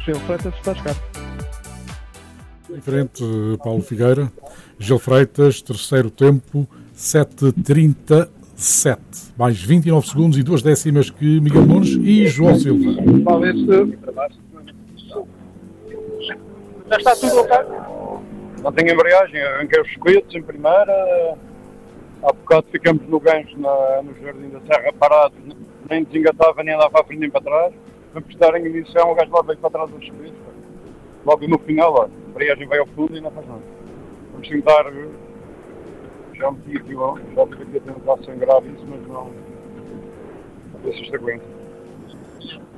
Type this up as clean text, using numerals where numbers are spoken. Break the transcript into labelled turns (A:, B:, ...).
A: Gil Freitas está a chegar.
B: Diferente, Paulo Figueira. Gil Freitas, terceiro tempo, 7:37. Mais 29 segundos e 2 décimas que Miguel Nunes e João Silva.
C: Já está tudo ok? Não tenho embreagem, arranquei os coetes em primeira. Há bocado ficamos no gancho no Jardim da Serra parados, nem desengatava, nem andava para a frente nem para trás. Vamos prestar em iniciação, o gajo lá veio para trás dos coetes. Logo no final, olha, a embreagem vai ao fundo e não faz nada. Vamos tentar. Já meti aqui, já fiquei a tentar sangrar isso, mas não. Não sei se isto aguenta.